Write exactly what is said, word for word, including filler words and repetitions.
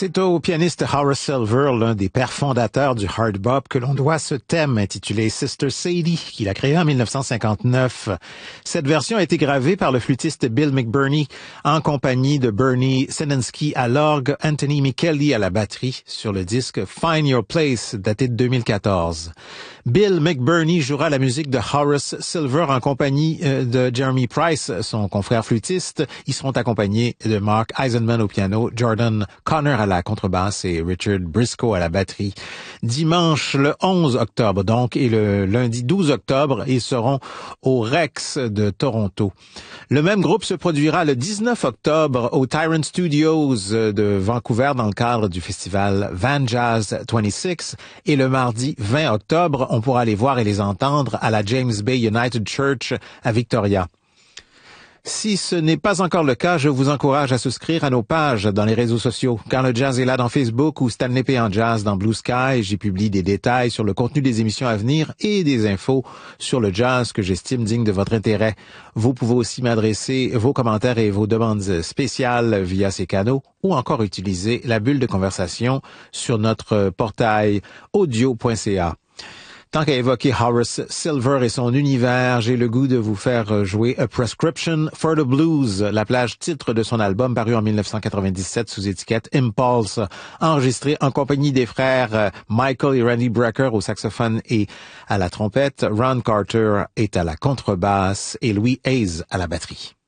C'est au pianiste Horace Silver, l'un des pères fondateurs du hard bop, que l'on doit ce thème intitulé Sister Sadie, qu'il a créé en dix-neuf cent cinquante-neuf. Cette version a été gravée par le flûtiste Bill McBurney en compagnie de Bernie Seninsky à l'orgue, Anthony Micheli à la batterie sur le disque Find Your Place daté de deux mille quatorze. Bill McBurney jouera la musique de Horace Silver en compagnie de Jeremy Price, son confrère flûtiste. Ils seront accompagnés de Mark Eisenman au piano, Jordan Connor à la contrebasse et Richard Briscoe à la batterie. Dimanche le onze octobre donc et le lundi douze octobre, ils seront au Rex de Toronto. Le même groupe se produira le dix-neuf octobre au Tyrant Studios de Vancouver dans le cadre du festival Van Jazz vingt-six et le mardi vingt octobre, on pourra les voir et les entendre à la James Bay United Church à Victoria. Si ce n'est pas encore le cas, je vous encourage à souscrire à nos pages dans les réseaux sociaux. Quand le jazz est là dans Facebook ou Stanley P. en jazz dans Blue Sky, j'y publie des détails sur le contenu des émissions à venir et des infos sur le jazz que j'estime digne de votre intérêt. Vous pouvez aussi m'adresser vos commentaires et vos demandes spéciales via ces canaux ou encore utiliser la bulle de conversation sur notre portail audio point c a. Tant qu'à évoquer Horace Silver et son univers, j'ai le goût de vous faire jouer A Prescription for the Blues, la plage titre de son album paru en dix-neuf cent quatre-vingt-dix-sept sous étiquette Impulse, enregistré en compagnie des frères Michael et Randy Brecker au saxophone et à la trompette, Ron Carter est à la contrebasse et Louis Hayes à la batterie.